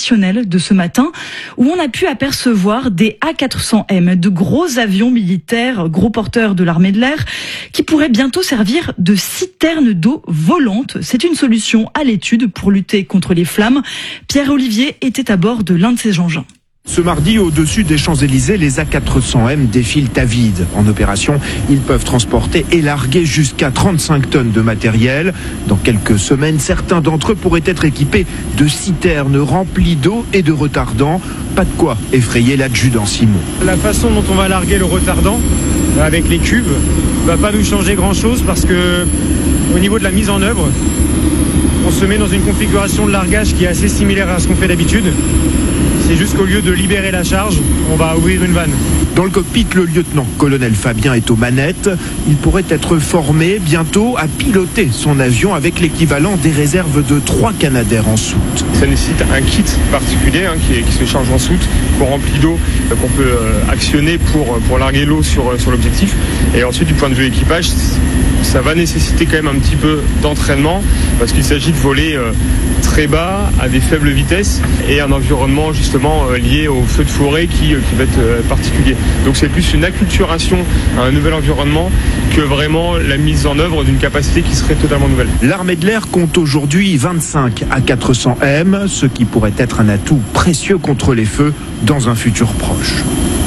traditionnelle de ce matin où on a pu apercevoir des A400M, de gros avions militaires, gros porteurs de l'armée de l'air, qui pourraient bientôt servir de citernes d'eau volantes. C'est une solution à l'étude pour lutter contre les flammes. Pierre-Olivier était à bord de l'un de ces engins. Ce mardi, au-dessus des Champs-Élysées, les A400M défilent à vide. En opération, ils peuvent transporter et larguer jusqu'à 35 tonnes de matériel. Dans quelques semaines, certains d'entre eux pourraient être équipés de citernes remplies d'eau et de retardants. Pas de quoi effrayer l'adjudant Simon. La façon dont on va larguer le retardant avec les cubes va pas nous changer grand-chose parce que au niveau de la mise en œuvre, on se met dans une configuration de largage qui est assez similaire à ce qu'on fait d'habitude. C'est juste qu'au lieu de libérer la charge, on va ouvrir une vanne. Dans le cockpit, le lieutenant-colonel Fabien est aux manettes. Il pourrait être formé bientôt à piloter son avion avec l'équivalent des réserves de 3 Canadair en soute. Ça nécessite un kit particulier qui se charge en soute, qu'on remplit d'eau, qu'on peut actionner pour larguer l'eau sur l'objectif. Et ensuite, du point de vue équipage, ça va nécessiter quand même un petit peu d'entraînement parce qu'il s'agit de voler très bas, à des faibles vitesses et un environnement justement lié au feu de forêt qui va être particulier. Donc c'est plus une acculturation à un nouvel environnement que vraiment la mise en œuvre d'une capacité qui serait totalement nouvelle. L'armée de l'air compte aujourd'hui 25 A400M, ce qui pourrait être un atout précieux contre les feux dans un futur proche.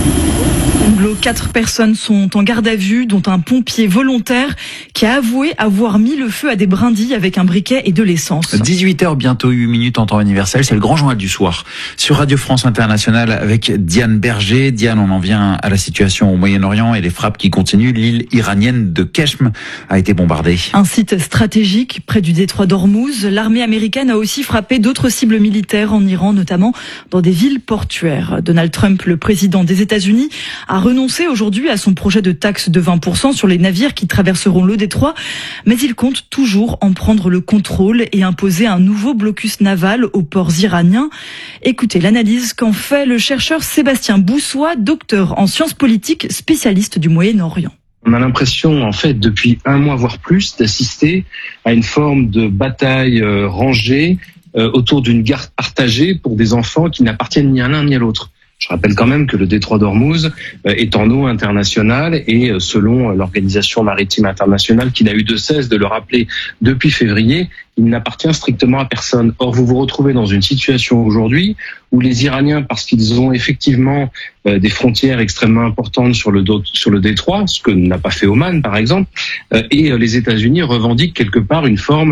4 personnes sont en garde à vue, dont un pompier volontaire qui a avoué avoir mis le feu à des brindilles avec un briquet et de l'essence. 18h, bientôt 8 minutes en temps universel, c'est le grand journal du soir. Sur Radio France Internationale avec Diane Berger. Diane, on en vient à la situation au Moyen-Orient et les frappes qui continuent. L'île iranienne de Keshm a été bombardée. Un site stratégique près du détroit d'Ormuz. L'armée américaine a aussi frappé d'autres cibles militaires en Iran, notamment dans des villes portuaires. Donald Trump, le président des États-Unis, a renoncé aujourd'hui à son projet de taxe de 20% sur les navires qui traverseront le détroit, mais il compte toujours en prendre le contrôle et imposer un nouveau blocus naval aux ports iraniens. Écoutez l'analyse qu'en fait le chercheur Sébastien Boussois, docteur en sciences politiques, spécialiste du Moyen-Orient. On a l'impression, en fait, depuis un mois voire plus, d'assister à une forme de bataille rangée autour d'une garde partagée pour des enfants qui n'appartiennent ni à l'un ni à l'autre. Je rappelle quand même que le détroit d'Ormuz est en eau internationale et selon l'Organisation maritime internationale qui n'a eu de cesse de le rappeler depuis février, il n'appartient strictement à personne. Or, vous vous retrouvez dans une situation aujourd'hui où les Iraniens, parce qu'ils ont effectivement des frontières extrêmement importantes sur le détroit, ce que n'a pas fait Oman par exemple, et les États-Unis revendiquent quelque part une forme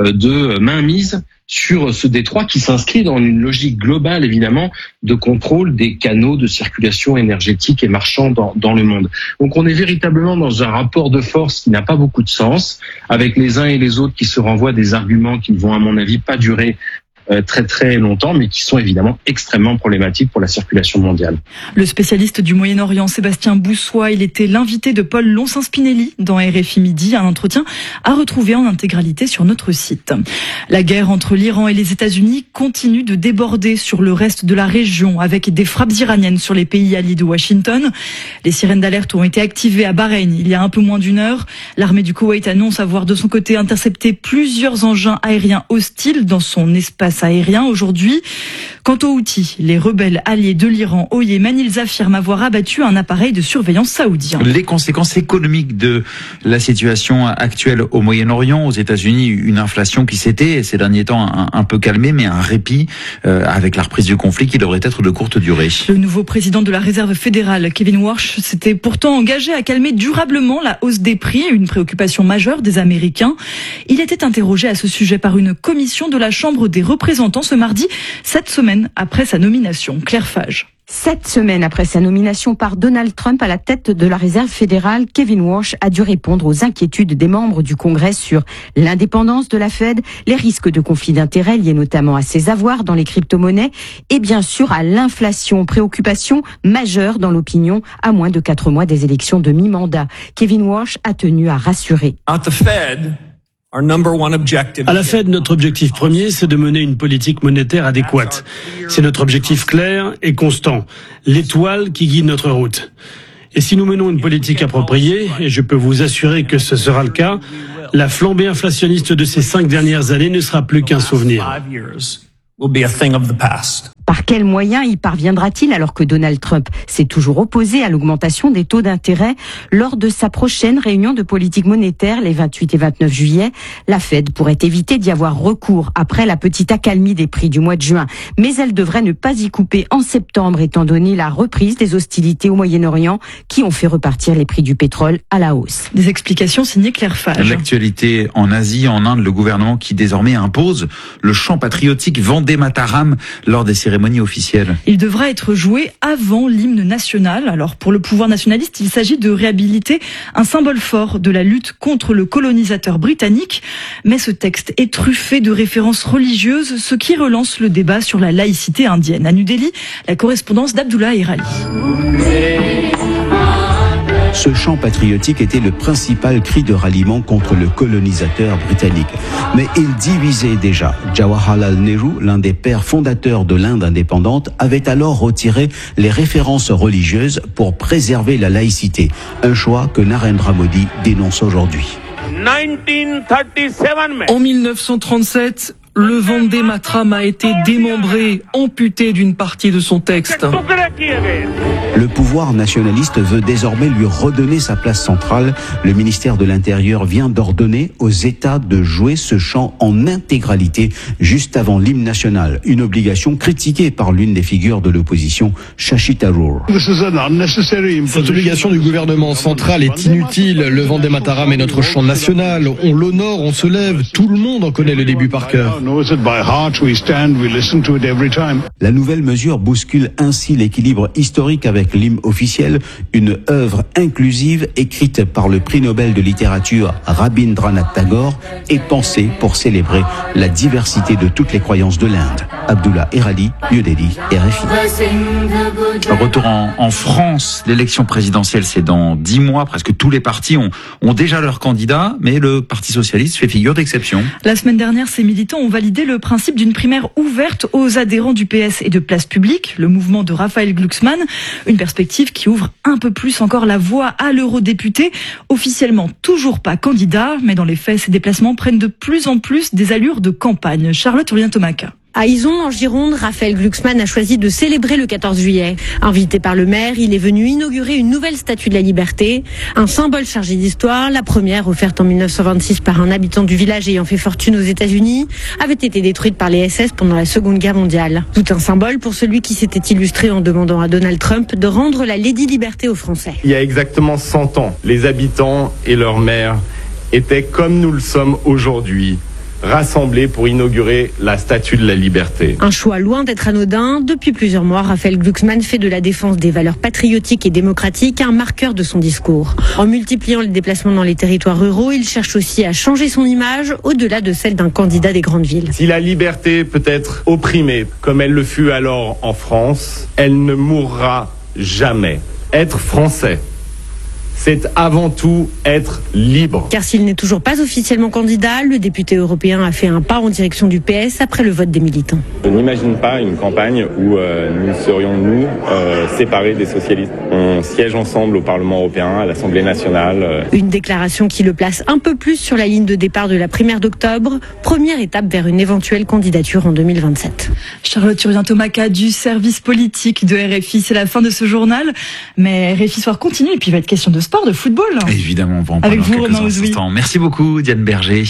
de mainmise sur ce détroit qui s'inscrit dans une logique globale, évidemment, de contrôle des canaux de circulation énergétique et marchand dans le monde. Donc on est véritablement dans un rapport de force qui n'a pas beaucoup de sens, avec les uns et les autres qui se renvoient des arguments qui ne vont, à mon avis, pas durer très très longtemps, mais qui sont évidemment extrêmement problématiques pour la circulation mondiale. Le spécialiste du Moyen-Orient, Sébastien Boussois, il était l'invité de Paul Lonsin-Spinelli dans RFI Midi, un entretien à retrouver en intégralité sur notre site. La guerre entre l'Iran et les États-Unis continue de déborder sur le reste de la région, avec des frappes iraniennes sur les pays alliés de Washington. Les sirènes d'alerte ont été activées à Bahreïn il y a un peu moins d'une heure. L'armée du Koweït annonce avoir de son côté intercepté plusieurs engins aériens hostiles dans son espace aérien aujourd'hui. Quant aux Houthis, les rebelles alliés de l'Iran au Yémen, ils affirment avoir abattu un appareil de surveillance saoudien. Les conséquences économiques de la situation actuelle au Moyen-Orient, aux États-Unis, une inflation qui s'était ces derniers temps un peu calmée, mais un répit avec la reprise du conflit qui devrait être de courte durée. Le nouveau président de la Réserve fédérale, Kevin Warsh, s'était pourtant engagé à calmer durablement la hausse des prix, une préoccupation majeure des Américains. Il était interrogé à ce sujet par une commission de la Chambre des représentants ce mardi, 7 semaines après sa nomination. Claire Fage. 7 semaines après sa nomination par Donald Trump à la tête de la Réserve fédérale, Kevin Warsh a dû répondre aux inquiétudes des membres du Congrès sur l'indépendance de la Fed, les risques de conflit d'intérêts liés notamment à ses avoirs dans les crypto-monnaies et bien sûr à l'inflation, préoccupation majeure dans l'opinion à moins de 4 mois des élections de mi-mandat. Kevin Warsh a tenu à rassurer. À la Fed, notre objectif premier, c'est de mener une politique monétaire adéquate. C'est notre objectif clair et constant, l'étoile qui guide notre route. Et si nous menons une politique appropriée, et je peux vous assurer que ce sera le cas, la flambée inflationniste de ces 5 dernières années ne sera plus qu'un souvenir. Par quels moyens y parviendra-t-il alors que Donald Trump s'est toujours opposé à l'augmentation des taux d'intérêt? Lors de sa prochaine réunion de politique monétaire les 28 et 29 juillet, la Fed pourrait éviter d'y avoir recours après la petite accalmie des prix du mois de juin. Mais elle devrait ne pas y couper en septembre étant donné la reprise des hostilités au Moyen-Orient qui ont fait repartir les prix du pétrole à la hausse. Des explications signées Claire Fage. L'actualité en Asie, en Inde, le gouvernement qui désormais impose le chant patriotique Vandé Mataram lors des cérémonies officielles. Il devra être joué avant l'hymne national. Alors pour le pouvoir nationaliste, il s'agit de réhabiliter un symbole fort de la lutte contre le colonisateur britannique. Mais ce texte est truffé de références religieuses, ce qui relance le débat sur la laïcité indienne. À New Delhi, la correspondance d'Abdullah Irali. Ce chant patriotique était le principal cri de ralliement contre le colonisateur britannique. Mais il divisait déjà. Jawaharlal Nehru, l'un des pères fondateurs de l'Inde indépendante, avait alors retiré les références religieuses pour préserver la laïcité. Un choix que Narendra Modi dénonce aujourd'hui. En 1937, le Vandé Mataram a été démembré, amputé d'une partie de son texte. Le pouvoir nationaliste veut désormais lui redonner sa place centrale. Le ministère de l'Intérieur vient d'ordonner aux États de jouer ce chant en intégralité juste avant l'hymne national. Une obligation critiquée par l'une des figures de l'opposition, Shashi Tharoor. Cette obligation du gouvernement central est inutile. Le Vandé Mataram est notre chant national. On l'honore, on se lève. Tout le monde en connaît le début par cœur. La nouvelle mesure bouscule ainsi l'équilibre historique avec l'hymne officiel, une œuvre inclusive écrite par le prix Nobel de littérature Rabindranath Tagore et pensée pour célébrer la diversité de toutes les croyances de l'Inde. Abdullah Irali, New Delhi, RFI. Retour en France, l'élection présidentielle c'est dans 10 mois, presque tous les partis ont déjà leur candidat, mais le Parti Socialiste fait figure d'exception. La semaine dernière, ces militants ont validé le principe d'une primaire ouverte aux adhérents du PS et de Place Publique, le mouvement de Raphaël Glucksmann, une perspective qui ouvre un peu plus encore la voie à l'eurodéputé, officiellement toujours pas candidat, mais dans les faits, ces déplacements prennent de plus en plus des allures de campagne. Charlotte Urlien-Tomaca. À Izon, en Gironde, Raphaël Glucksmann a choisi de célébrer le 14 juillet. Invité par le maire, il est venu inaugurer une nouvelle statue de la liberté, un symbole chargé d'histoire. La première, offerte en 1926 par un habitant du village ayant fait fortune aux États-Unis, avait été détruite par les SS pendant la Seconde Guerre mondiale. Tout un symbole pour celui qui s'était illustré en demandant à Donald Trump de rendre la Lady Liberté aux Français. Il y a exactement 100 ans, les habitants et leurs maires étaient comme nous le sommes aujourd'hui, rassemblés pour inaugurer la Statue de la Liberté. Un choix loin d'être anodin. Depuis plusieurs mois, Raphaël Glucksmann fait de la défense des valeurs patriotiques et démocratiques un marqueur de son discours. En multipliant les déplacements dans les territoires ruraux, il cherche aussi à changer son image au-delà de celle d'un candidat des grandes villes. Si la liberté peut être opprimée, comme elle le fut alors en France, elle ne mourra jamais. Être français, c'est avant tout être libre. Car s'il n'est toujours pas officiellement candidat, le député européen a fait un pas en direction du PS après le vote des militants. Je n'imagine pas une campagne où nous serions, séparés des socialistes. On siège ensemble au Parlement européen, à l'Assemblée nationale. Une déclaration qui le place un peu plus sur la ligne de départ de la primaire d'octobre, première étape vers une éventuelle candidature en 2027. Charlotte Urlien-Tomaca du service politique de RFI, c'est la fin de ce journal. Mais RFI Soir continue et puis il va être question de sport, de football. Évidemment, on va en parler avec vous, quelques Romain Ozoui. instants. Merci beaucoup, Diane Berger.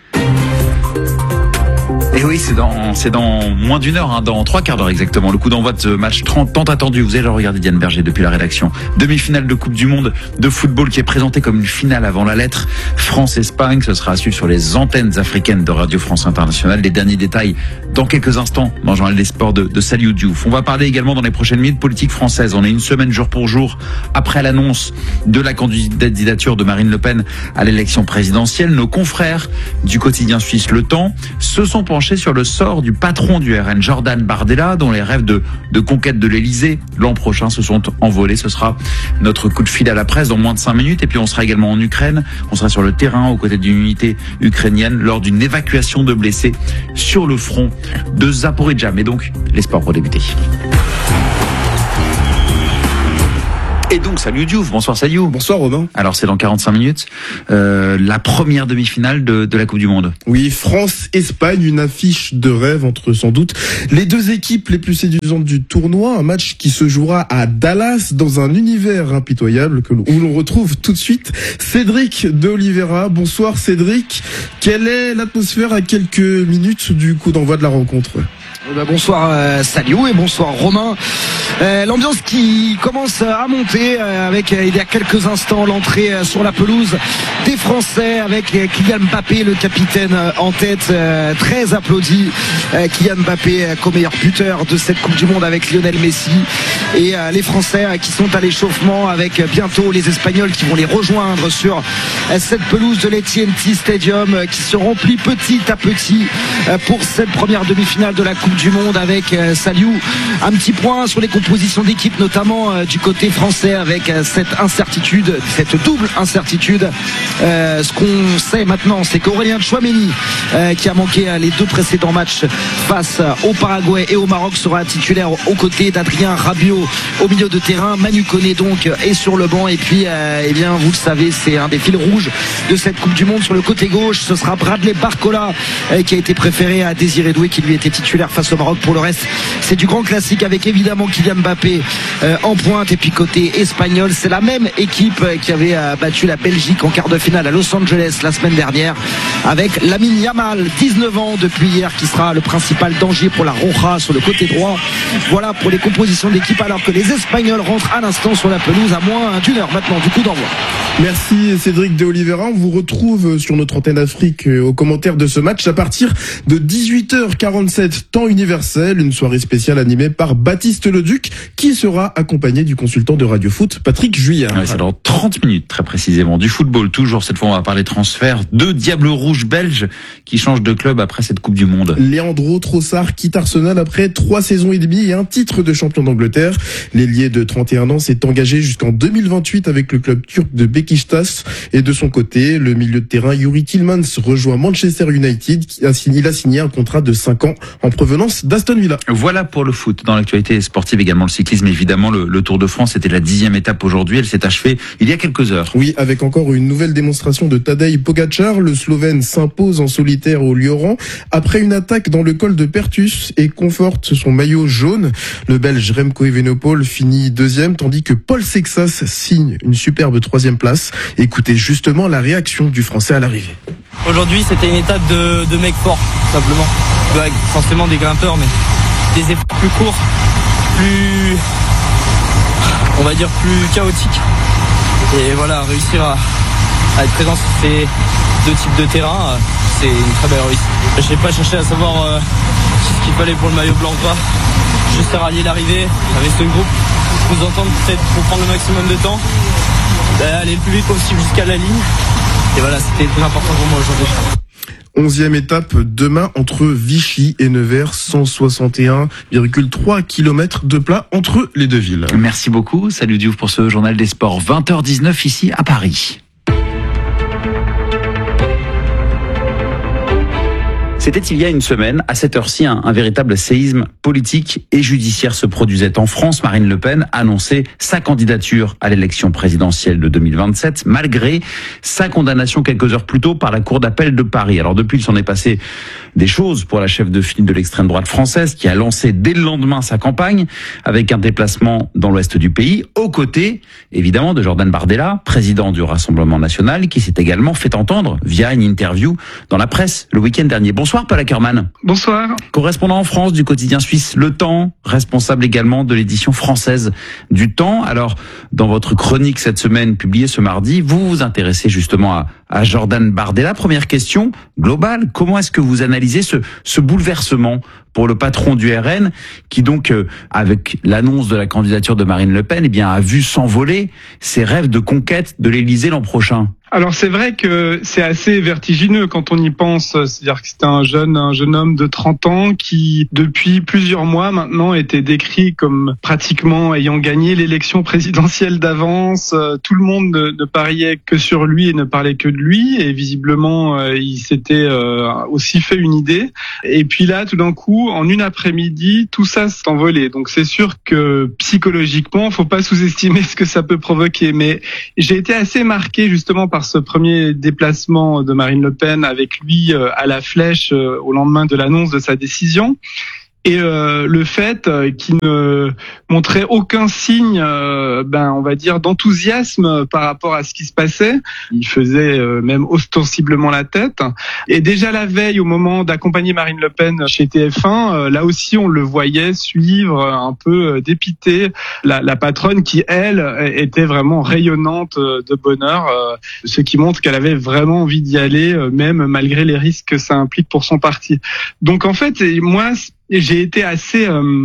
Et oui, c'est dans moins d'une heure, dans 3 quarts d'heure exactement. Le coup d'envoi de ce match tant attendu. Vous allez le regarder, Diane Berger, depuis la rédaction. Demi-finale de Coupe du Monde de football qui est présentée comme une finale avant la lettre. France-Espagne, ce sera à suivre sur les antennes africaines de Radio France Internationale. Les derniers détails dans quelques instants dans le journal des sports de Saliou Diouf. On va parler également dans les prochaines minutes politique française. On est une semaine jour pour jour après l'annonce de la candidature de Marine Le Pen à l'élection présidentielle. Nos confrères du quotidien suisse Le Temps se sont penchés sur le sort du patron du RN, Jordan Bardella, dont les rêves de conquête de l'Elysée l'an prochain se sont envolés. Ce sera notre coup de fil à la presse dans moins de 5 minutes. Et puis on sera également en Ukraine. On sera sur le terrain aux côtés d'une unité ukrainienne lors d'une évacuation de blessés sur le front de Zaporijjia. Mais donc, les sports pour débuter. Et donc, salut Diouf. Bonsoir Saliou. Bonsoir Romain. Alors, c'est dans 45 minutes, la première demi-finale de la Coupe du Monde. Oui, France-Espagne, une affiche de rêve entre sans doute les deux équipes les plus séduisantes du tournoi. Un match qui se jouera à Dallas dans un univers impitoyable où l'on retrouve tout de suite Cédric de Oliveira. Bonsoir Cédric. Quelle est l'atmosphère à quelques minutes du coup d'envoi de la rencontre ? Bonsoir Saliou et bonsoir Romain. L'ambiance qui commence à monter avec il y a quelques instants l'entrée sur la pelouse des Français avec Kylian Mbappé, le capitaine en tête, très applaudi. Kylian Mbappé co-meilleur buteur de cette Coupe du Monde avec Lionel Messi, et les Français qui sont à l'échauffement avec bientôt les Espagnols qui vont les rejoindre sur cette pelouse de l'AT&T Stadium qui se remplit petit à petit pour cette première demi-finale de la Coupe du Monde avec Saliou. Un petit point sur les compositions d'équipe, notamment du côté français avec cette incertitude, cette double incertitude. Ce qu'on sait maintenant, c'est qu'Aurélien Tchouaméni, qui a manqué les deux précédents matchs face au Paraguay et au Maroc, sera titulaire aux côtés d'Adrien Rabiot au milieu de terrain. Manu Koné donc est sur le banc, et puis eh bien vous le savez, c'est un des fils rouges de cette Coupe du Monde. Sur le côté gauche, ce sera Bradley Barcola qui a été préféré à Désiré Doué, qui lui était titulaire face au Maroc. Pour le reste, c'est du grand classique avec évidemment Kylian Mbappé en pointe, et puis côté espagnol, c'est la même équipe qui avait battu la Belgique en quart de finale à Los Angeles la semaine dernière, avec Lamine Yamal, 19 ans depuis hier, qui sera le principal danger pour la Roja sur le côté droit. Voilà pour les compositions d'équipe, alors que les Espagnols rentrent à l'instant sur la pelouse à moins d'une heure maintenant du coup d'envoi. Merci Cédric de Oliveira. On vous retrouve sur notre antenne Afrique aux commentaires de ce match à partir de 18h47 temps universel, une soirée spéciale animée par Baptiste Leduc, qui sera accompagné du consultant de Radio Foot Patrick Juillard. Ouais, c'est dans 30 minutes très précisément. Du football toujours, cette fois on va parler transfert. 2 Diables Rouges belges qui changent de club après cette Coupe du Monde. Leandro Trossard quitte Arsenal après 3 saisons et demie et un titre de champion d'Angleterre. L'ailier de 31 ans s'est engagé jusqu'en 2028 avec le club turc de Beşiktaş, et de son côté, le milieu de terrain Yuri Tillmans rejoint Manchester United. Il a signé un contrat de 5 ans en provenance d'Aston Villa. Voilà pour le foot. Dans l'actualité sportive également, le cyclisme évidemment, le Tour de France, c'était la 10e étape aujourd'hui, elle s'est achevée il y a quelques heures. Oui, avec encore une nouvelle démonstration de Tadej Pogačar, le Slovène s'impose en solitaire au Lioran après une attaque dans le col de Pertus et conforte son maillot jaune. Le Belge Remco Evenepoel finit 2e, tandis que Paul Sexas signe une superbe 3e place. Écoutez justement la réaction du Français à l'arrivée. Aujourd'hui, c'était une étape de mecs forts, simplement. Avec forcément des grimpeurs, mais des efforts plus courts, plus, on va dire, plus chaotiques. Et voilà, réussir à être présent sur ces 2 types de terrain, c'est une très belle réussite. Je n'ai pas cherché à savoir ce qu'il fallait pour le maillot blanc ou pas. Juste à rallier l'arrivée avec ce groupe, nous entendre peut-être pour prendre le maximum de temps, aller le plus vite possible jusqu'à la ligne. Et voilà, c'était le plus important pour moi aujourd'hui. 11e étape demain entre Vichy et Nevers, 161,3 km de plat entre les deux villes. Merci beaucoup, salut Diouf pour ce journal des sports. 20h19 ici à Paris. C'était il y a une semaine, à cette heure-ci, un véritable séisme politique et judiciaire se produisait en France. Marine Le Pen annonçait sa candidature à l'élection présidentielle de 2027, malgré sa condamnation quelques heures plus tôt par la Cour d'appel de Paris. Alors depuis, il s'en est passé des choses pour la chef de file de l'extrême droite française, qui a lancé dès le lendemain sa campagne, avec un déplacement dans l'ouest du pays, aux côtés, évidemment, de Jordan Bardella, président du Rassemblement national, qui s'est également fait entendre via une interview dans la presse le week-end dernier. Bonsoir Paul Ackermann. Bonsoir. Correspondant en France du quotidien suisse Le Temps, responsable également de l'édition française du Temps. Alors, dans votre chronique cette semaine publiée ce mardi, vous vous intéressez justement à Jordan Bardella. Première question globale, comment est-ce que vous analysez ce bouleversement pour le patron du RN, qui donc, avec l'annonce de la candidature de Marine Le Pen, eh bien, a vu s'envoler ses rêves de conquête de l'Élysée l'an prochain? Alors c'est vrai que c'est assez vertigineux quand on y pense, c'est-à-dire que c'était un jeune homme de 30 ans qui depuis plusieurs mois maintenant était décrit comme pratiquement ayant gagné l'élection présidentielle d'avance. Tout le monde ne pariait que sur lui et ne parlait que de lui, et visiblement il s'était aussi fait une idée. Et puis là, tout d'un coup, en une après-midi, tout ça s'est envolé. Donc c'est sûr que psychologiquement, faut pas sous-estimer ce que ça peut provoquer. Mais j'ai été assez marqué justement par ce premier déplacement de Marine Le Pen avec lui à la Flèche au lendemain de l'annonce de sa décision. Et le fait qu'il ne montrait aucun signe, on va dire, d'enthousiasme par rapport à ce qui se passait. Il faisait même ostensiblement la tête. Et déjà la veille, au moment d'accompagner Marine Le Pen chez TF1, là aussi on le voyait suivre un peu dépité la patronne qui, elle, était vraiment rayonnante de bonheur, ce qui montre qu'elle avait vraiment envie d'y aller, même malgré les risques que ça implique pour son parti. Donc en fait, moi, j'ai été assez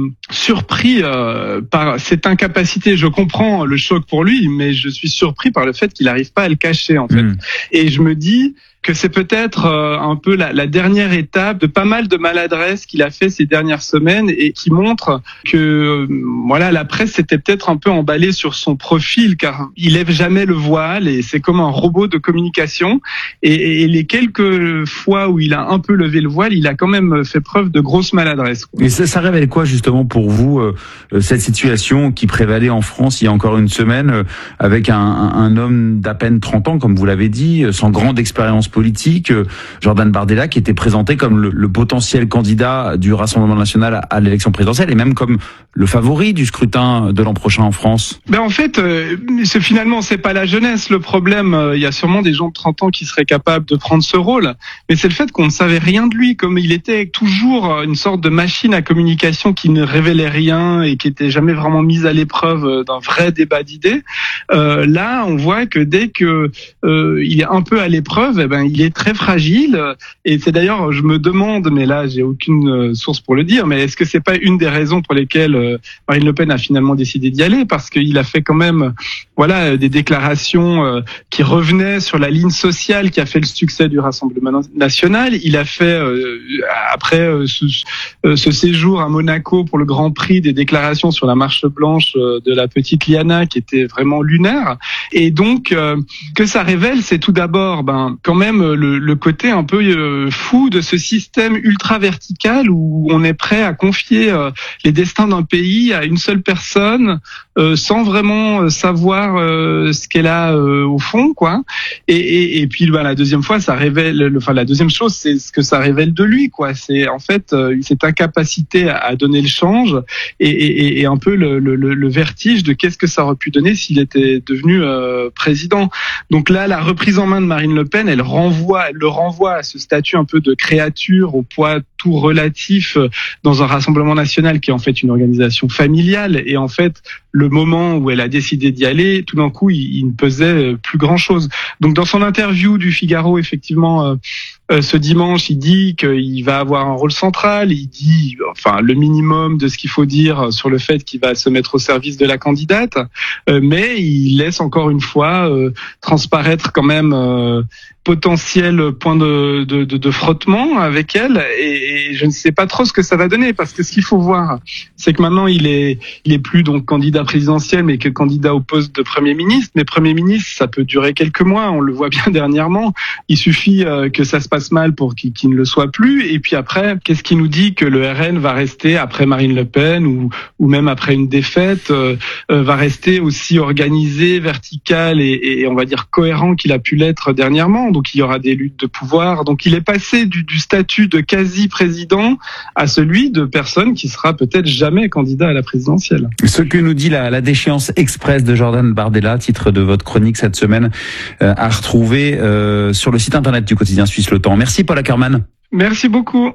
surpris par cette incapacité. Je comprends le choc pour lui, mais je suis surpris par le fait qu'il n'arrive pas à le cacher, en fait. Et je me dis que c'est peut-être un peu la dernière étape de pas mal de maladresses qu'il a fait ces dernières semaines et qui montre que la presse s'était peut-être un peu emballée sur son profil, car il lève jamais le voile et c'est comme un robot de communication. Et les quelques fois où il a un peu levé le voile, il a quand même fait preuve de grosses maladresses. Et ça révèle quoi justement pour vous, cette situation qui prévalait en France il y a encore une semaine, avec un homme d'à peine 30 ans, comme vous l'avez dit, sans grande expérience politique, Jordan Bardella, qui était présenté comme le potentiel candidat du Rassemblement national à l'élection présidentielle et même comme le favori du scrutin de l'an prochain en France? En fait, finalement, c'est pas la jeunesse le problème. Il y a sûrement des gens de 30 ans qui seraient capables de prendre ce rôle, mais c'est le fait qu'on ne savait rien de lui, comme il était toujours une sorte de machine à communication qui ne révélait rien et qui était jamais vraiment mise à l'épreuve d'un vrai débat d'idées. Là, on voit que dès que il est un peu à l'épreuve, il est très fragile. Et c'est d'ailleurs, je me demande, mais là, j'ai aucune source pour le dire, mais est-ce que c'est pas une des raisons pour lesquelles Marine Le Pen a finalement décidé d'y aller? Parce qu'il a fait quand même, des déclarations qui revenaient sur la ligne sociale qui a fait le succès du Rassemblement national. Il a fait, après ce séjour à Monaco pour le Grand Prix, des déclarations sur la marche blanche de la petite Liana qui était vraiment lunaire. Et donc, que ça révèle, c'est tout d'abord, quand même le côté un peu fou de ce système ultra vertical où on est prêt à confier les destins d'un pays à une seule personne sans vraiment savoir ce qu'elle a au fond, quoi. Et puis la deuxième fois, ça révèle, la deuxième chose, c'est ce que ça révèle de lui, quoi. C'est en fait cette incapacité à donner le change et un peu le vertige de qu'est-ce que ça aurait pu donner s'il était devenu président. Donc là, la reprise en main de Marine Le Pen, elle le renvoie à ce statut un peu de créature au poids tout relatif dans un Rassemblement national qui est en fait une organisation familiale. Et en fait, le moment où elle a décidé d'y aller, tout d'un coup, il ne pesait plus grand-chose. Donc dans son interview du Figaro, effectivement, ce dimanche, il dit qu'il va avoir un rôle central. Il dit, le minimum de ce qu'il faut dire sur le fait qu'il va se mettre au service de la candidate, mais il laisse encore une fois transparaître quand même potentiel point de frottement avec elle, et je ne sais pas trop ce que ça va donner, parce que ce qu'il faut voir, c'est que maintenant il est plus donc candidat présidentiel, mais que candidat au poste de Premier ministre. Mais Premier ministre, ça peut durer quelques mois, on le voit bien dernièrement. Il suffit que ça se passe mal pour qu'il ne le soit plus, et puis après, qu'est-ce qui nous dit que le RN va rester après Marine Le Pen ou même après une défaite, va rester aussi organisé, vertical et on va dire cohérent qu'il a pu l'être dernièrement. Donc il y aura des luttes de pouvoir. Donc il est passé du statut de quasi-président à celui de personne qui sera peut-être jamais candidat à la présidentielle. Ce que nous dit la déchéance express de Jordan Bardella, titre de votre chronique cette semaine, à retrouver sur le site internet du quotidien suisse Le Temps. Merci Paul Ackermann. Merci beaucoup.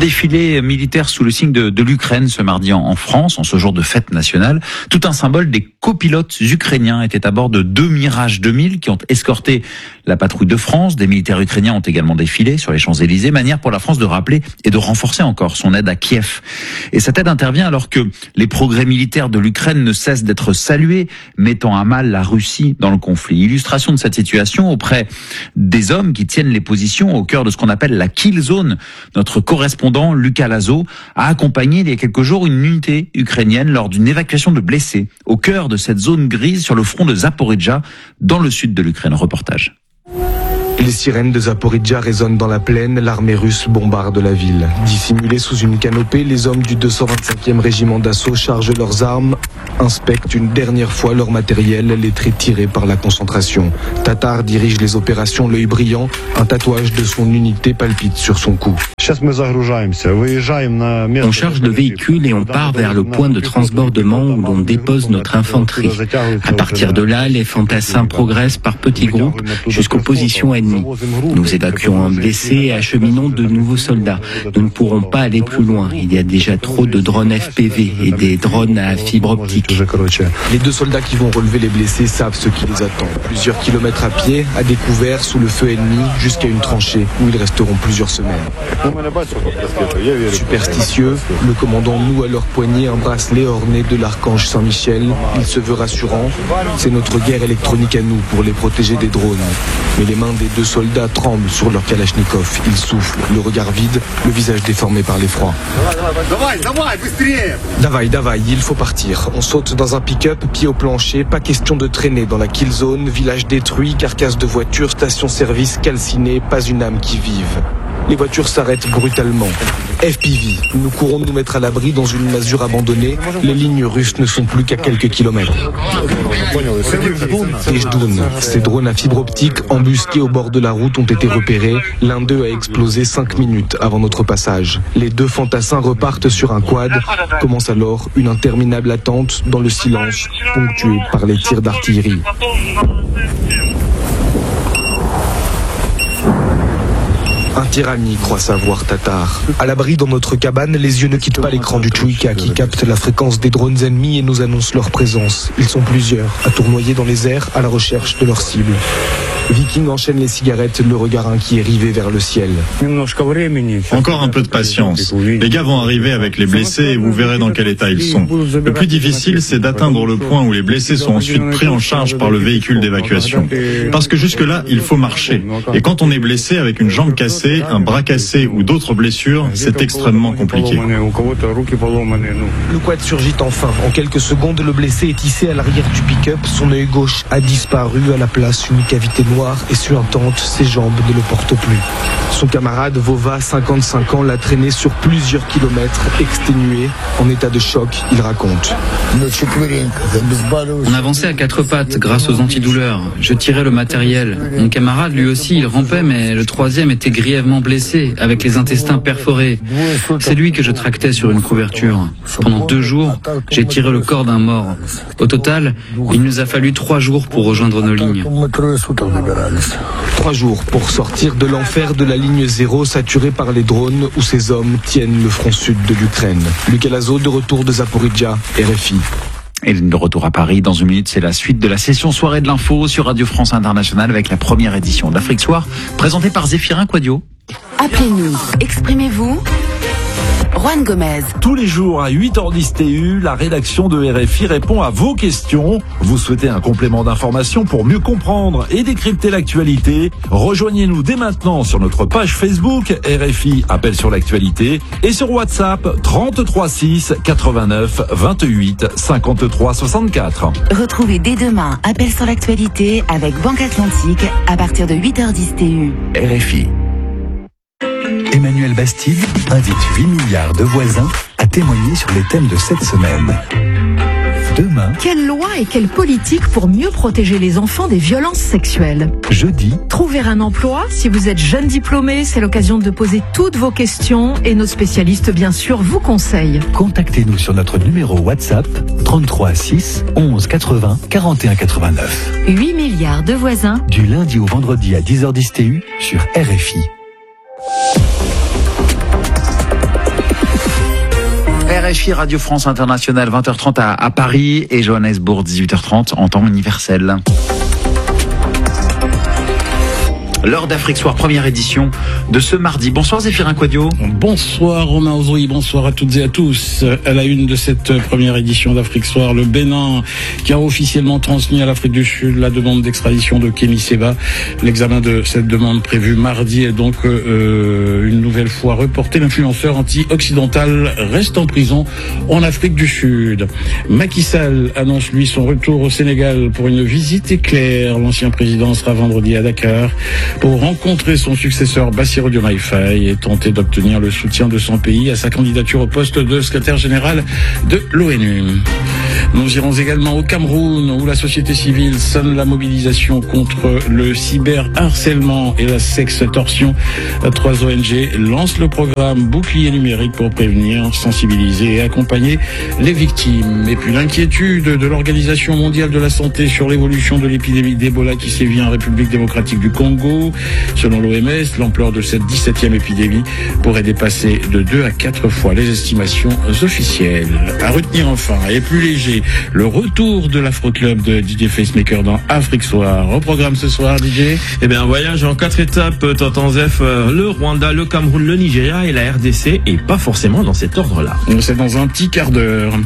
défilé militaire sous le signe de l'Ukraine ce mardi en France, en ce jour de fête nationale. Tout un symbole, des copilotes ukrainiens étaient à bord de 2 Mirage 2000 qui ont escorté la patrouille de France. Des militaires ukrainiens ont également défilé sur les Champs-Élysées, manière pour la France de rappeler et de renforcer encore son aide à Kiev. Et cette aide intervient alors que les progrès militaires de l'Ukraine ne cessent d'être salués, mettant à mal la Russie dans le conflit. Illustration de cette situation auprès des hommes qui tiennent les positions au cœur de ce qu'on appelle la kill zone. Notre correspondant Lucas Lazo a accompagné il y a quelques jours une unité ukrainienne lors d'une évacuation de blessés au cœur de cette zone grise sur le front de Zaporijjia dans le sud de l'Ukraine. Reportage. Les sirènes de Zaporijjia résonnent dans la plaine, l'armée russe bombarde la ville. Dissimulés sous une canopée, les hommes du 225e régiment d'assaut chargent leurs armes, inspectent une dernière fois leur matériel, les traits tirés par la concentration. Tatar dirige les opérations l'œil brillant, un tatouage de son unité palpite sur son cou. On charge le véhicule et on part vers le point de transbordement où l'on dépose notre infanterie. À partir de là, les fantassins progressent par petits groupes jusqu'aux positions ennemies. Nous évacuons un blessé et acheminons de nouveaux soldats. Nous ne pourrons pas aller plus loin. Il y a déjà trop de drones FPV et des drones à fibre optique. Les 2 soldats qui vont relever les blessés savent ce qui les attend. Plusieurs kilomètres à pied, à découvert, sous le feu ennemi, jusqu'à une tranchée où ils resteront plusieurs semaines. Superstitieux, le commandant noue à leur poignet un bracelet orné de l'archange Saint-Michel. Il se veut rassurant. C'est notre guerre électronique à nous pour les protéger des drones. Mais les mains des 2 soldats tremblent sur leur kalachnikov. Ils soufflent, le regard vide, le visage déformé par l'effroi. Davai, il faut partir. On saute dans un pick-up, pied au plancher, pas question de traîner dans la kill zone, village détruit, carcasse de voiture, station-service calcinée, pas une âme qui vive. Les voitures s'arrêtent brutalement. FPV, nous courons nous mettre à l'abri dans une masure abandonnée. Les lignes russes ne sont plus qu'à quelques kilomètres. Tejdoun, ces drones à fibre optique embusqués au bord de la route ont été repérés. L'un d'eux a explosé 5 minutes avant notre passage. Les 2 fantassins repartent sur un quad. Commence alors une interminable attente dans le silence, ponctuée par les tirs d'artillerie. Un tyrannie, croit savoir Tatar. À l'abri dans notre cabane, les yeux ne quittent pas l'écran du Tchouïka qui capte la fréquence des drones ennemis et nous annonce leur présence. Ils sont plusieurs, à tournoyer dans les airs à la recherche de leur cible. Viking enchaîne les cigarettes, le regard inquiet rivé vers le ciel. Encore un peu de patience. Les gars vont arriver avec les blessés et vous verrez dans quel état ils sont. Le plus difficile, c'est d'atteindre le point où les blessés sont ensuite pris en charge par le véhicule d'évacuation. Parce que jusque-là, il faut marcher. Et quand on est blessé avec une jambe cassée, un bras cassé ou d'autres blessures, c'est extrêmement compliqué. Le quad surgit enfin. En quelques secondes, le blessé est hissé à l'arrière du pick-up. Son œil gauche a disparu. À la place, une cavité noire et suintante, ses jambes ne le portent plus. Son camarade Vova, 55 ans, l'a traîné sur plusieurs kilomètres, exténué, en état de choc, il raconte. On avançait à 4 pattes grâce aux antidouleurs. Je tirais le matériel. Mon camarade, lui aussi, il rampait, mais le 3e était grièvement blessé, avec les intestins perforés. C'est lui que je tractais sur une couverture. Pendant 2 jours, j'ai tiré le corps d'un mort. Au total, il nous a fallu 3 jours pour rejoindre nos lignes. 3 jours pour sortir de l'enfer de la ligne 0 saturée par les drones où ces hommes tiennent le front sud de l'Ukraine. Lucas Lazo de retour de Zaporijjia, RFI. Et de retour à Paris, dans une minute, c'est la suite de la session soirée de l'info sur Radio France Internationale avec la première édition d'Afrique Soir, présentée par Zéphirin Quadio. Appelez-nous, exprimez-vous. Juan Gomez. Tous les jours à 8h10 TU, la rédaction de RFI répond à vos questions. Vous souhaitez un complément d'information pour mieux comprendre et décrypter l'actualité? Rejoignez-nous dès maintenant sur notre page Facebook RFI Appel sur l'actualité et sur WhatsApp 33 6 89 28 53 64. Retrouvez dès demain Appel sur l'actualité avec Banque Atlantique à partir de 8h10 TU. RFI. Emmanuel Bastide invite 8 milliards de voisins à témoigner sur les thèmes de cette semaine. Demain, quelle loi et quelle politique pour mieux protéger les enfants des violences sexuelles? Jeudi, trouver un emploi. Si vous êtes jeune diplômé, c'est l'occasion de poser toutes vos questions et nos spécialistes, bien sûr, vous conseillent. Contactez-nous sur notre numéro WhatsApp 33 6 11 80 41 89. 8 milliards de voisins. Du lundi au vendredi à 10h10 TU sur RFI. RFI Radio France Internationale, 20h30 à Paris et Johannesburg, 18h30 en temps universel. L'heure d'Afrique Soir, première édition de ce mardi. Bonsoir Zéphirin Quadio. Bonsoir Romain Ozoui, bonsoir à toutes et à tous. À la une de cette première édition d'Afrique Soir, le Bénin qui a officiellement transmis à l'Afrique du Sud la demande d'extradition de Kémy Séba. L'examen de cette demande prévue mardi est donc une nouvelle fois reporté. L'influenceur anti-occidental reste en prison en Afrique du Sud. Macky Sall annonce lui son retour au Sénégal pour une visite éclair. L'ancien président sera vendredi à Dakar pour rencontrer son successeur Bassirou Diomaye Faye et tenter d'obtenir le soutien de son pays à sa candidature au poste de secrétaire général de l'ONU. Nous irons également au Cameroun où la société civile sonne la mobilisation contre le cyberharcèlement et la sextorsion. 3 ONG lancent le programme Bouclier numérique pour prévenir, sensibiliser et accompagner les victimes. Et puis l'inquiétude de l'Organisation mondiale de la santé sur l'évolution de l'épidémie d'Ebola qui sévit en République démocratique du Congo. Selon l'OMS, l'ampleur de cette 17e épidémie pourrait dépasser de 2 à 4 fois les estimations officielles. À retenir enfin, et plus léger, le retour de l'Afro-Club de DJ Facemaker dans Afrique Soir. Au programme ce soir, DJ. Eh bien, un voyage en 4 étapes, Tonton Zef, le Rwanda, le Cameroun, le Nigeria et la RDC, et pas forcément dans cet ordre-là. C'est dans un petit quart d'heure.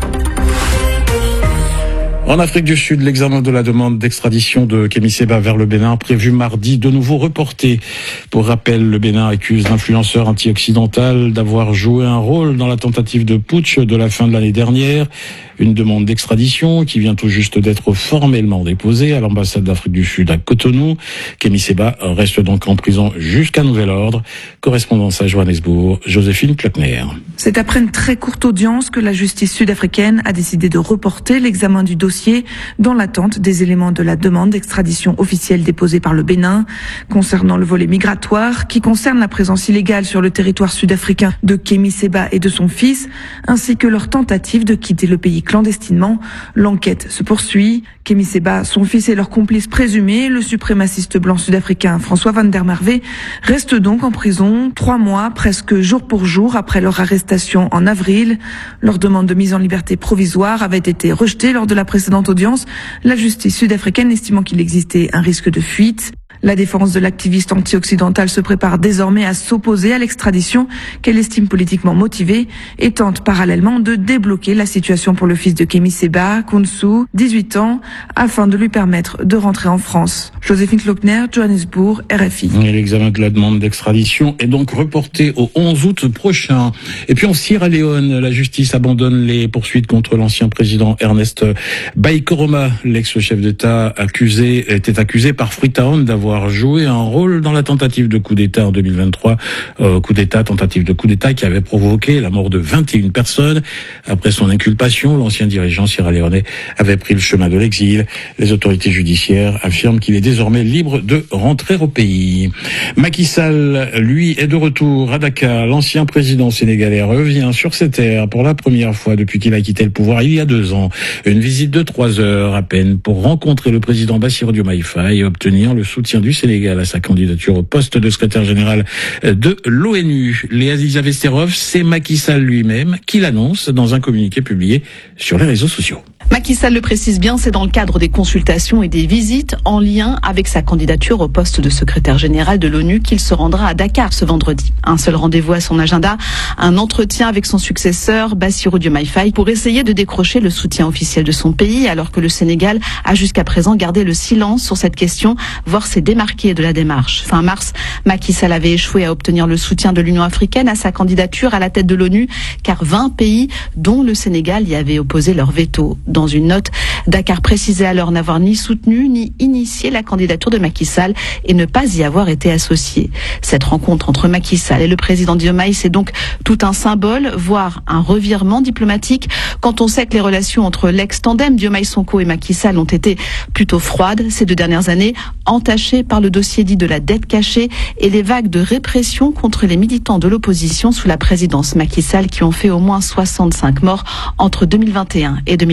En Afrique du Sud, l'examen de la demande d'extradition de Kémy Séba vers le Bénin, prévu mardi, de nouveau reporté. Pour rappel, le Bénin accuse l'influenceur anti-occidental d'avoir joué un rôle dans la tentative de putsch de la fin de l'année dernière. Une demande d'extradition qui vient tout juste d'être formellement déposée à l'ambassade d'Afrique du Sud à Cotonou. Kémy Séba reste donc en prison jusqu'à nouvel ordre. Correspondance à Johannesburg, Joséphine Klöckner. C'est après une très courte audience que la justice sud-africaine a décidé de reporter l'examen du dossier dans l'attente des éléments de la demande d'extradition officielle déposée par le Bénin concernant le volet migratoire qui concerne la présence illégale sur le territoire sud-africain de Kémy Séba et de son fils ainsi que leur tentative de quitter le pays clandestinement. L'enquête se poursuit. Kémy Séba, son fils et leur complice présumé, le suprémaciste blanc sud-africain François van der Merwe, restent donc en prison 3 mois, presque jour pour jour après leur arrestation en avril. Leur demande de mise en liberté provisoire avait été rejetée lors de la précédente audience, la justice sud-africaine estimant qu'il existait un risque de fuite. La défense de l'activiste anti-occidental se prépare désormais à s'opposer à l'extradition qu'elle estime politiquement motivée et tente parallèlement de débloquer la situation pour le fils de Kémy Séba, Kounsu, 18 ans, afin de lui permettre de rentrer en France. Joséphine Klöckner, Johannesburg, RFI. Et l'examen de la demande d'extradition est donc reporté au 11 août prochain. Et puis en Sierra Leone, la justice abandonne les poursuites contre l'ancien président Ernest Bai Koroma. L'ex-chef d'État était accusé par Freetown d'avoir joué un rôle dans la tentative de coup d'État en 2023. Tentative de coup d'État qui avait provoqué la mort de 21 personnes. Après son inculpation, l'ancien dirigeant sierra-léonais avait pris le chemin de l'exil. Les autorités judiciaires affirment qu'il est désormais libre de rentrer au pays. Macky Sall, lui, est de retour à Dakar. L'ancien président sénégalais revient sur ses terres pour la première fois depuis qu'il a quitté le pouvoir il y a 2 ans. Une visite de 3 heures à peine pour rencontrer le président Bassirou Diomaye Faye et obtenir le soutien du Sénégal à sa candidature au poste de secrétaire général de l'ONU. Léa Elisabeth-Serov, c'est Macky Sall lui-même qui l'annonce dans un communiqué publié sur les réseaux sociaux. Macky Sall le précise bien, c'est dans le cadre des consultations et des visites en lien avec sa candidature au poste de secrétaire général de l'ONU qu'il se rendra à Dakar ce vendredi. Un seul rendez-vous à son agenda, un entretien avec son successeur, Bassirou Diomaye Faye, pour essayer de décrocher le soutien officiel de son pays, alors que le Sénégal a jusqu'à présent gardé le silence sur cette question, voire s'est démarqué de la démarche. Fin mars, Macky Sall avait échoué à obtenir le soutien de l'Union africaine à sa candidature à la tête de l'ONU, car 20 pays, dont le Sénégal, y avaient opposé leur veto. Dans une note, Dakar précisait alors n'avoir ni soutenu ni initié la candidature de Macky Sall et ne pas y avoir été associé. Cette rencontre entre Macky Sall et le président Diomaye, c'est donc tout un symbole, voire un revirement diplomatique, quand on sait que les relations entre l'ex-tandem Diomaye-Sonko et Macky Sall ont été plutôt froides ces 2 dernières années, entachées par le dossier dit de la dette cachée et les vagues de répression contre les militants de l'opposition sous la présidence Macky Sall qui ont fait au moins 65 morts entre 2021 et 2023.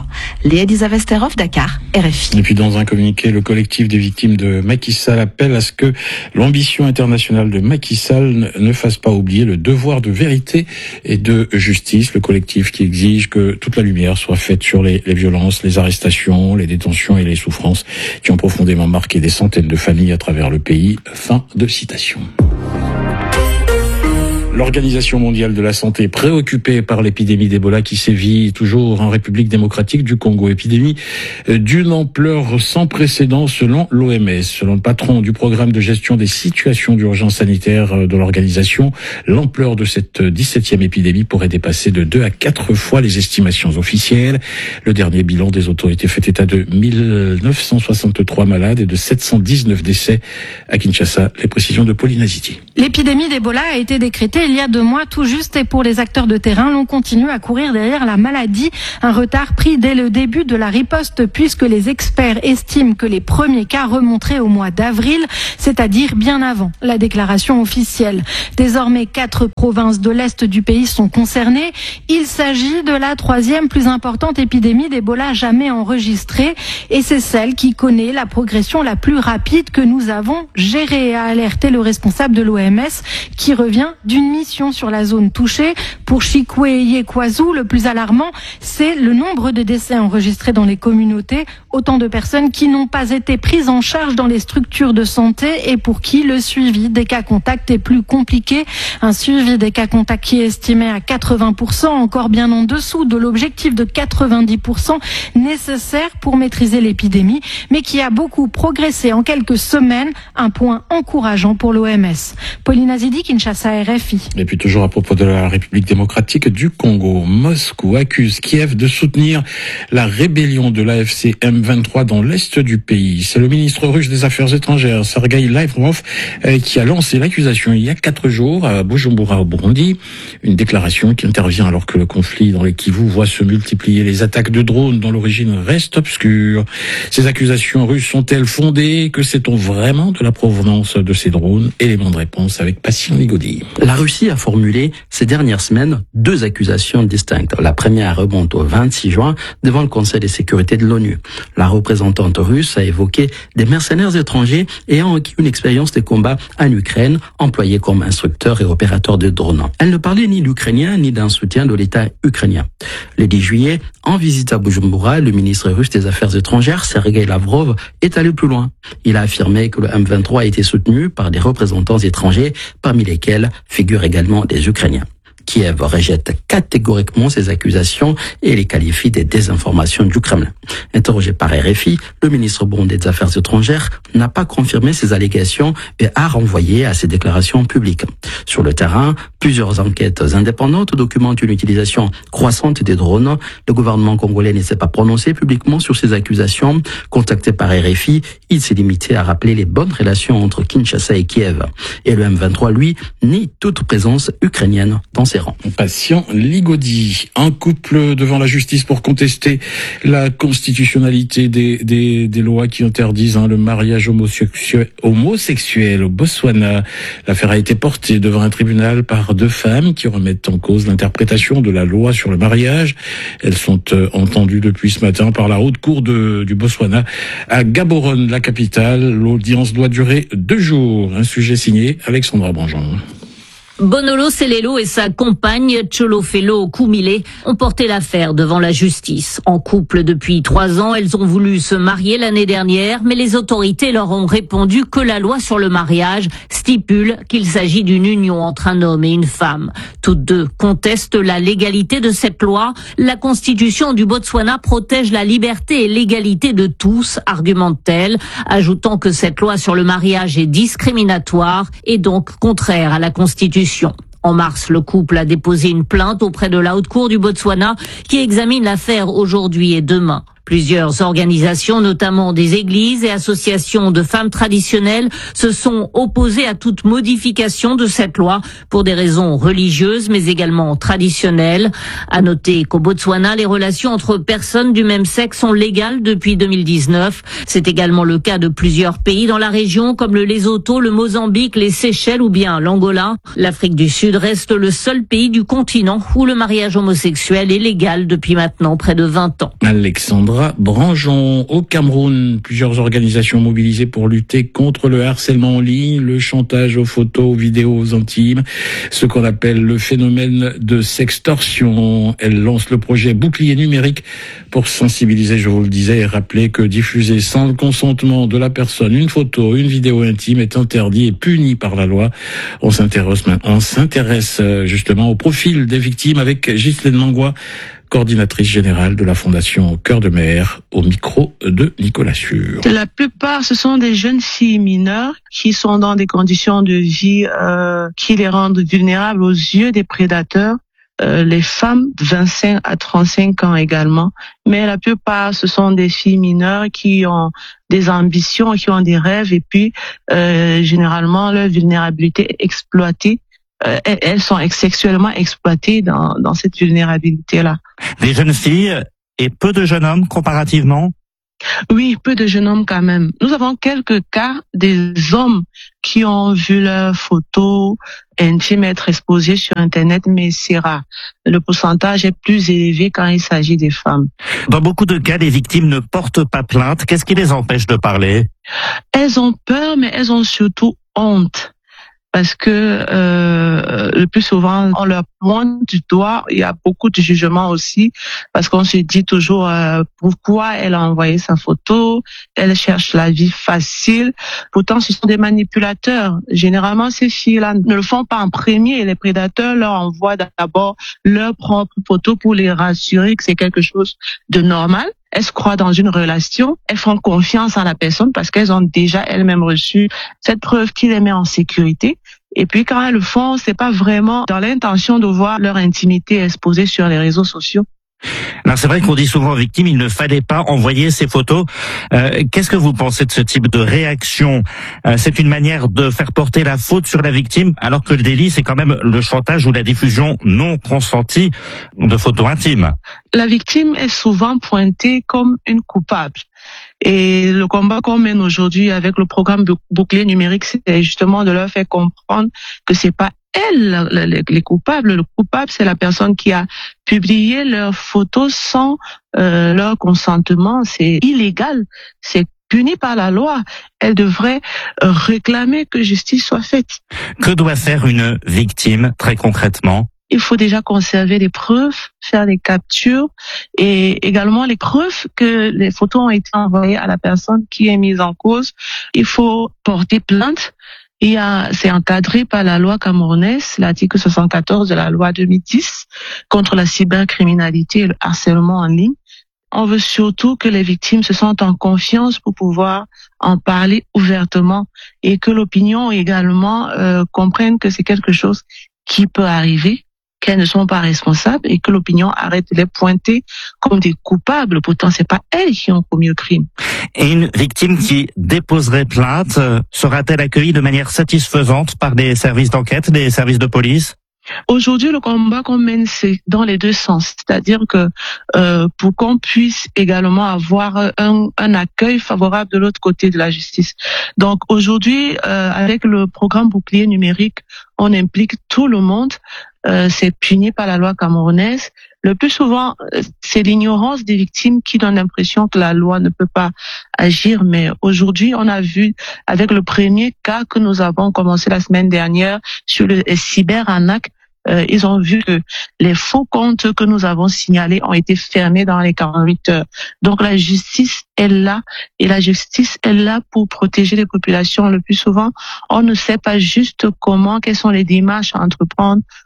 mois. Léa Dizavesterov, Dakar, RFI. Et puis dans un communiqué, le collectif des victimes de Macky Sall appelle à ce que l'ambition internationale de Macky Sall ne fasse pas oublier le devoir de vérité et de justice. Le collectif qui exige que toute la lumière soit faite sur les violences, les arrestations, les détentions et les souffrances qui ont profondément marqué des centaines de familles à travers le pays. Fin de citation. L'Organisation mondiale de la santé est préoccupée par l'épidémie d'Ebola qui sévit toujours en République démocratique du Congo. Épidémie d'une ampleur sans précédent selon l'OMS. Selon le patron du programme de gestion des situations d'urgence sanitaire de l'organisation, l'ampleur de cette 17e épidémie pourrait dépasser de 2 à 4 fois les estimations officielles. Le dernier bilan des autorités fait état de 1963 malades et de 719 décès à Kinshasa. Les précisions de Pauline Aziti. L'épidémie d'Ebola a été décrétée il y a 2 mois tout juste et pour les acteurs de terrain, l'on continue à courir derrière la maladie. Un retard pris dès le début de la riposte puisque les experts estiment que les premiers cas remonteraient au mois d'avril, c'est-à-dire bien avant la déclaration officielle. Désormais, 4 provinces de l'Est du pays sont concernées. Il s'agit de la 3e plus importante épidémie d'Ebola jamais enregistrée et c'est celle qui connaît la progression la plus rapide que nous avons gérée, a alerté le responsable de l'OMS qui revient d'une mission sur la zone touchée. Pour Chikwe-Yekwazu, le plus alarmant, c'est le nombre de décès enregistrés dans les communautés. Autant de personnes qui n'ont pas été prises en charge dans les structures de santé et pour qui le suivi des cas contacts est plus compliqué. Un suivi des cas contacts qui est estimé à 80%, encore bien en dessous de l'objectif de 90% nécessaire pour maîtriser l'épidémie, mais qui a beaucoup progressé en quelques semaines. Un point encourageant pour l'OMS. Pauline Azidi, Kinshasa, RFI. Et puis toujours à propos de la République démocratique du Congo, Moscou accuse Kiev de soutenir la rébellion de l'AFC M23 dans l'est du pays. C'est le ministre russe des Affaires étrangères, Sergueï Lavrov, qui a lancé l'accusation il y a 4 jours à Bujumbura au Burundi. Une déclaration qui intervient alors que le conflit dans les Kivu voit se multiplier les attaques de drones dont l'origine reste obscure. Ces accusations russes sont-elles fondées? Que sait-on vraiment de la provenance de ces drones? Élément de réponse avec Patient Ligodi. La Russie a formulé ces dernières semaines 2 accusations distinctes. La première remonte au 26 juin devant le Conseil de sécurité de l'ONU. La représentante russe a évoqué des mercenaires étrangers ayant acquis une expérience de combat en Ukraine, employés comme instructeurs et opérateurs de drones. Elle ne parlait ni d'Ukrainiens ni d'un soutien de l'État ukrainien. Le 10 juillet, en visite à Bujumbura, le ministre russe des Affaires étrangères, Sergueï Lavrov, est allé plus loin. Il a affirmé que le M23 a été soutenu par des représentants étrangers, parmi lesquels figurent également des Ukrainiens. Kiev rejette catégoriquement ces accusations et les qualifie de désinformation du Kremlin. Interrogé par RFI, le ministre burundais des Affaires étrangères n'a pas confirmé ces allégations et a renvoyé à ses déclarations publiques. Sur le terrain, plusieurs enquêtes indépendantes documentent une utilisation croissante des drones. Le gouvernement congolais ne s'est pas prononcé publiquement sur ces accusations. Contacté par RFI, il s'est limité à rappeler les bonnes relations entre Kinshasa et Kiev. Et le M23, lui, nie toute présence ukrainienne dans ses rangs. Patient Ligodi, un couple devant la justice pour contester la constitutionnalité des lois qui interdisent le mariage homosexuel au Botswana. L'affaire a été portée devant un tribunal par 2 femmes qui remettent en cause l'interprétation de la loi sur le mariage. Elles sont entendues depuis ce matin par la haute cour du Botswana à Gaborone, la capitale. L'audience doit durer 2 jours. Un sujet signé Alexandra Branjon. Bonolo Selelo et sa compagne Tcholofelo Koumile ont porté l'affaire devant la justice. En couple depuis 3 ans, elles ont voulu se marier l'année dernière, mais les autorités leur ont répondu que la loi sur le mariage stipule qu'il s'agit d'une union entre un homme et une femme. Toutes 2 contestent la légalité de cette loi. La constitution du Botswana protège la liberté et l'égalité de tous, argumente-t-elle, ajoutant que cette loi sur le mariage est discriminatoire et donc contraire à la constitution. En mars, le couple a déposé une plainte auprès de la haute cour du Botswana qui examine l'affaire aujourd'hui et demain. Plusieurs organisations, notamment des églises et associations de femmes traditionnelles, se sont opposées à toute modification de cette loi pour des raisons religieuses mais également traditionnelles. À noter qu'au Botswana, les relations entre personnes du même sexe sont légales depuis 2019. C'est également le cas de plusieurs pays dans la région comme le Lesotho, le Mozambique, les Seychelles ou bien l'Angola. L'Afrique du Sud reste le seul pays du continent où le mariage homosexuel est légal depuis maintenant près de 20 ans. Alexandra Branjon. Au Cameroun, plusieurs organisations mobilisées pour lutter contre le harcèlement en ligne, le chantage aux photos, aux vidéos intimes, ce qu'on appelle le phénomène de sextorsion. Elle lance le projet Bouclier numérique pour sensibiliser, je vous le disais, et rappeler que diffuser sans le consentement de la personne une photo, une vidéo intime est interdit et puni par la loi. On s'intéresse justement au profil des victimes avec Ghislaine Langlois, coordinatrice générale de la Fondation Cœur de Mer, au micro de Nicolas Sûr. La plupart, ce sont des jeunes filles mineures qui sont dans des conditions de vie qui les rendent vulnérables aux yeux des prédateurs. Les femmes de 25 à 35 ans également. Mais la plupart, ce sont des filles mineures qui ont des ambitions, qui ont des rêves et puis généralement leur vulnérabilité est exploitée. Elles sont sexuellement exploitées dans cette vulnérabilité-là. Des jeunes filles et peu de jeunes hommes comparativement? Oui, peu de jeunes hommes quand même. Nous avons quelques cas des hommes qui ont vu leurs photos intimes être exposées sur Internet, mais c'est rare. Le pourcentage est plus élevé quand il s'agit des femmes. Dans beaucoup de cas, les victimes ne portent pas plainte. Qu'est-ce qui les empêche de parler? Elles ont peur, mais elles ont surtout honte. Parce que le plus souvent, on leur pointe du doigt. Il y a beaucoup de jugements aussi, parce qu'on se dit toujours pourquoi elle a envoyé sa photo. Elle cherche la vie facile. Pourtant, ce sont des manipulateurs. Généralement, ces filles-là ne le font pas en premier. Les prédateurs leur envoient d'abord leur propre photo pour les rassurer que c'est quelque chose de normal. Elles se croient dans une relation, elles font confiance à la personne parce qu'elles ont déjà elles-mêmes reçu cette preuve qui les met en sécurité. Et puis quand elles le font, c'est pas vraiment dans l'intention de voir leur intimité exposée sur les réseaux sociaux. Alors c'est vrai qu'on dit souvent aux victimes, il ne fallait pas envoyer ces photos. Qu'est-ce que vous pensez de ce type de réaction? C'est une manière de faire porter la faute sur la victime, alors que le délit, c'est quand même le chantage ou la diffusion non consentie de photos intimes. La victime est souvent pointée comme une coupable. Et le combat qu'on mène aujourd'hui avec le programme Bouclier numérique, c'est justement de leur faire comprendre que c'est pas elles les coupables. Le coupable, c'est la personne qui a publié leurs photos sans leur consentement. C'est illégal. C'est puni par la loi. Elle devrait réclamer que justice soit faite. Que doit faire une victime, très concrètement? Il faut déjà conserver les preuves, faire des captures et également les preuves que les photos ont été envoyées à la personne qui est mise en cause. Il faut porter plainte. C'est encadré par la loi camerounaise, l'article 74 de la loi 2010 contre la cybercriminalité et le harcèlement en ligne. On veut surtout que les victimes se sentent en confiance pour pouvoir en parler ouvertement et que l'opinion également comprenne que c'est quelque chose qui peut arriver, qu'elles ne sont pas responsables et que l'opinion arrête de les pointer comme des coupables. Pourtant, c'est pas elles qui ont commis le crime. Et une victime qui déposerait plainte, sera-t-elle accueillie de manière satisfaisante par des services d'enquête, des services de police? Aujourd'hui, le combat qu'on mène, c'est dans les deux sens. C'est-à-dire que pour qu'on puisse également avoir un accueil favorable de l'autre côté de la justice. Donc aujourd'hui, avec le programme Bouclier numérique, on implique tout le monde. C'est puni par la loi camerounaise. Le plus souvent, c'est l'ignorance des victimes qui donne l'impression que la loi ne peut pas agir. Mais aujourd'hui, on a vu avec le premier cas que nous avons commencé la semaine dernière sur le cyberarnaque, ils ont vu que les faux comptes que nous avons signalés ont été fermés dans les 48 heures. Donc la justice est là et la justice est là pour protéger les populations. Le plus souvent, on ne sait pas juste quelles sont les démarches à entreprendre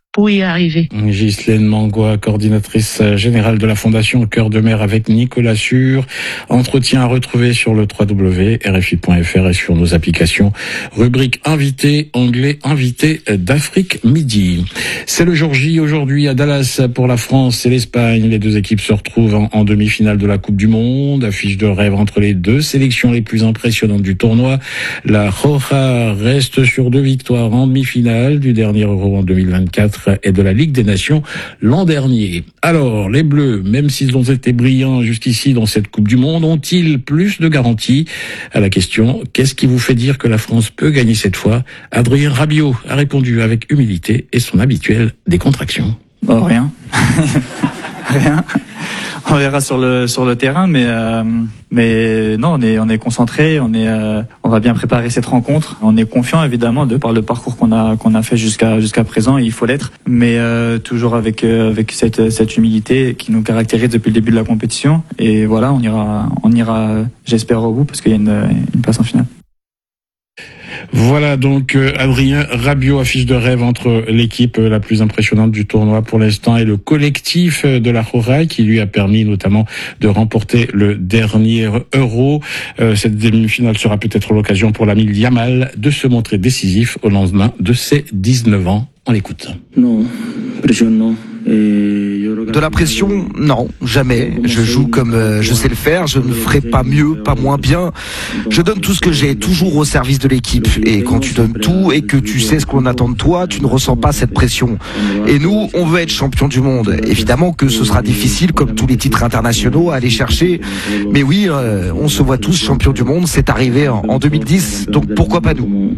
pour y arriver. Ghislaine Mangois, coordinatrice générale de la Fondation Cœur de Mer avec Nicolas Sûr. Entretien à retrouver sur le www.rfi.fr et sur nos applications. Rubrique invité, onglet invité d'Afrique Midi. C'est le jour J aujourd'hui à Dallas pour la France et l'Espagne. Les deux équipes se retrouvent en demi-finale de la Coupe du Monde. Affiche de rêve entre les deux sélections les plus impressionnantes du tournoi. La Roja reste sur 2 victoires en demi-finale du dernier Euro en 2024 et de la Ligue des Nations l'an dernier. Alors, les Bleus, même s'ils ont été brillants jusqu'ici dans cette Coupe du Monde, ont-ils plus de garanties? À la question, qu'est-ce qui vous fait dire que la France peut gagner cette fois? Adrien Rabiot a répondu avec humilité et son habituelle décontraction. Oh, rien. Rien. On verra sur le terrain, mais non, on est concentré, on va bien préparer cette rencontre. On est confiant évidemment de par le parcours qu'on a fait jusqu'à présent, et il faut l'être, mais toujours avec cette humilité qui nous caractérise depuis le début de la compétition. Et voilà, on ira, j'espère, au bout, parce qu'il y a une place en finale. Voilà donc Adrien Rabiot, affiche de rêve entre l'équipe la plus impressionnante du tournoi pour l'instant et le collectif de la Roja qui lui a permis notamment de remporter le dernier Euro. Cette demi-finale sera peut-être l'occasion pour Lamine Yamal de se montrer décisif au lendemain de ses 19 ans. On l'écoute. Non, pression non. De la pression, non, jamais. Je joue comme je sais le faire, je ne ferai pas mieux, pas moins bien. Je donne tout ce que j'ai, toujours au service de l'équipe. Et quand tu donnes tout et que tu sais ce qu'on attend de toi, tu ne ressens pas cette pression. Et nous, on veut être champion du monde. Évidemment que ce sera difficile, comme tous les titres internationaux, à aller chercher. Mais oui, on se voit tous champions du monde, c'est arrivé en 2010, donc pourquoi pas nous?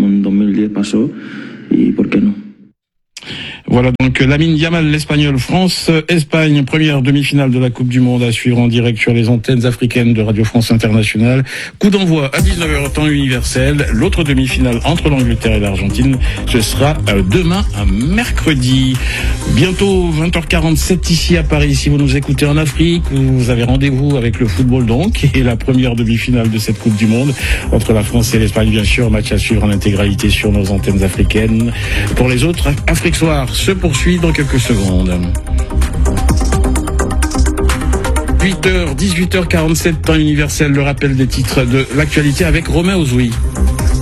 Voilà donc Lamine Yamal, l'Espagnol. France-Espagne, première demi-finale de la Coupe du Monde à suivre en direct sur les antennes africaines de Radio France Internationale. Coup d'envoi à 19h temps universel. L'autre demi-finale entre l'Angleterre et l'Argentine, ce sera demain, mercredi. Bientôt 20h47 ici à Paris. Si vous nous écoutez en Afrique, vous avez rendez-vous avec le football donc, et la première demi-finale de cette Coupe du Monde entre la France et l'Espagne, bien sûr. Match à suivre en intégralité sur nos antennes africaines. Pour les autres, Afrique Soir se poursuit dans quelques secondes. 18h47 temps universel, le rappel des titres de l'actualité avec Romain Ozoui.